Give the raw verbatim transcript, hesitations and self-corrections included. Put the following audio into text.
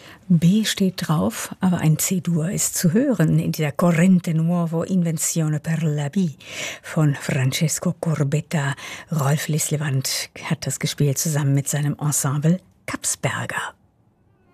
B steht drauf, aber ein C-Dur ist zu hören in dieser Corrente Nuovo Invenzione per la Vie von Francesco Corbetta. Rolf Lislewand hat das gespielt zusammen mit seinem Ensemble Kapsberger.